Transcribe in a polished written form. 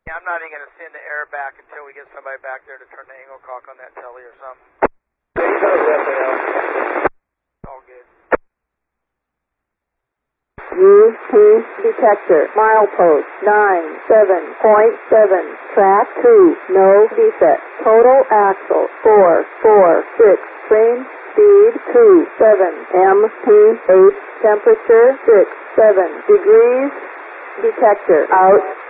Yeah, I'm not even going to send the air back until we get somebody back there to turn the angle cock on that telly or something. All good. Use Peace detector. Milepost 97.7. Track 2. No defect. Total axle 446. Train speed 27 mph. Temperature 67 degrees. Detector out.